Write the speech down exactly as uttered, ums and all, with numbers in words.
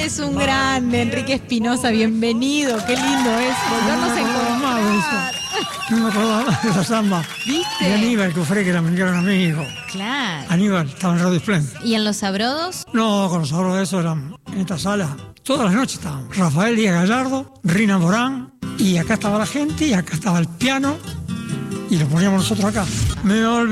Es un grande, Enrique Espinosa, bienvenido. Qué lindo es volvernos a encontrar. No me acordaba más de esa samba. ¿Viste? Y Aníbal Cufré, que era mi gran amigo. Claro. Aníbal estaba en Radio Esplendid. ¿Y en Los Sabrodos? No, con los sabros de eso eran en esta sala. Todas las noches estaban Rafael Díaz Gallardo, Rina Morán, y acá estaba la gente, y acá estaba el piano, y lo poníamos nosotros acá. Me olvidé